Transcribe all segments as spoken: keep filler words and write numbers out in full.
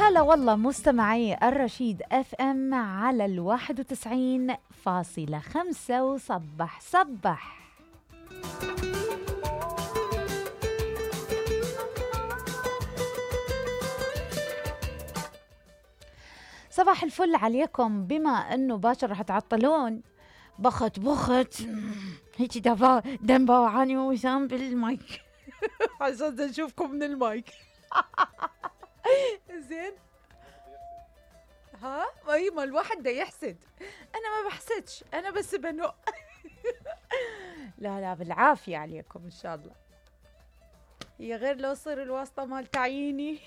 هلا والله مستمعي الرشيد اف ام على الواحد وتسعين فاصلة خمسة وصبح صبح. صباح الفل عليكم. بما انه باكر رح تعطلون بخت بخت هيك دفا دم بوعاني وسام بالمايك عشان نشوفكم من المايك. زين ها اي ما الواحد ده يحسد، انا ما بحسدش، انا بس بنق. لا لا بالعافيه عليكم ان شاء الله. هي غير لو صير الواسطه مال تعييني.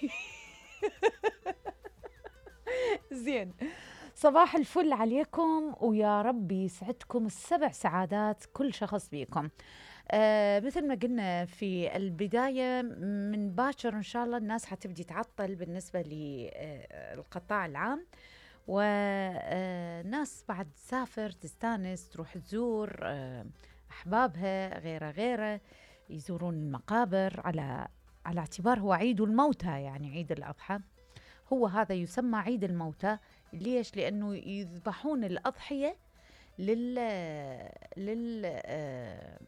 زين صباح الفل عليكم ويا رب يسعدكم السبع سعادات كل شخص بيكم. آه مثل ما قلنا في البداية، من باكر إن شاء الله الناس حتبدي تعطل بالنسبة للقطاع العام، والناس بعد تسافر تستانس تروح تزور آه أحبابها غيره غيره، يزورون المقابر على على اعتبار هو عيد الموتى، يعني عيد الأضحى هو هذا يسمى عيد الموتى. ليش؟ لأنه يذبحون الأضحية لل لل آه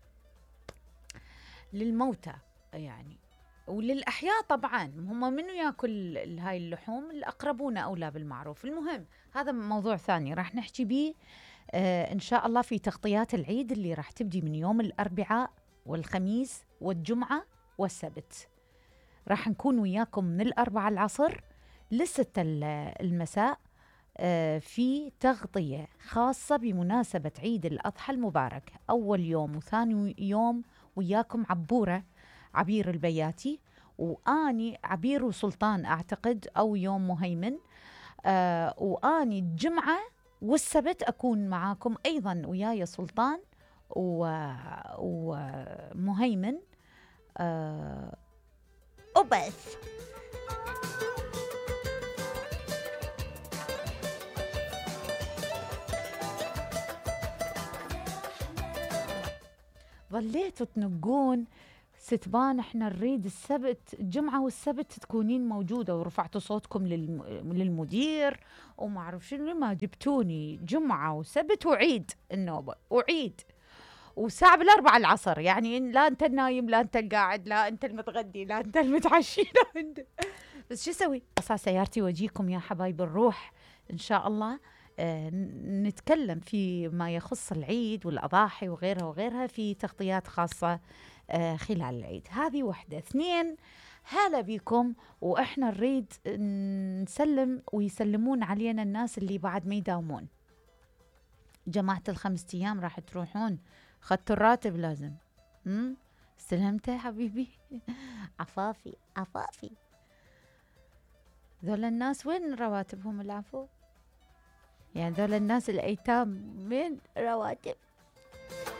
للموتى يعني، وللأحياء طبعا. هم منو ياكل هاي اللحوم؟ الأقربون أولى بالمعروف. المهم هذا موضوع ثاني راح نحكي بيه آه إن شاء الله في تغطيات العيد اللي راح تبدي من يوم الأربعاء والخميس والجمعة والسبت. راح نكون وياكم من الأربعة العصر لستة المساء آه في تغطية خاصة بمناسبة عيد الأضحى المبارك. أول يوم وثاني يوم وياكم عبورة عبير البياتي، وآني عبير وسلطان أعتقد، أو يوم مهيمن. آه وآني الجمعة والسبت أكون معاكم أيضا وياي سلطان ومهيمن آه وبس. ظليتوا تنقون ستبان احنا نريد السبت الجمعة والسبت تكونين موجودة، ورفعتوا صوتكم للم... للمدير وما اعرف شنو، ما جبتوني جمعة وسبت وعيد النوبة وعيد وساعة بالأربعة العصر، يعني لا انت النايم لا انت القاعد لا انت المتغدي لا انت المتعشي لا انت. بس شو اسوي؟ اصع سيارتي واجيكم يا حبايب الروح ان شاء الله. آه نتكلم في ما يخص العيد والأضاحي وغيرها وغيرها في تغطيات خاصة آه خلال العيد. هذه وحدة. اثنين، هلا بكم، وإحنا نريد نسلم ويسلمون علينا الناس اللي بعد ما يداومون. جماعة الخمس أيام راح تروحون، خدتوا الراتب لازم. امم استلمته يا حبيبي. عفافي عفافي. ذول الناس وين رواتبهم العفو؟ يعني ذول الناس الأيتام من رواتب؟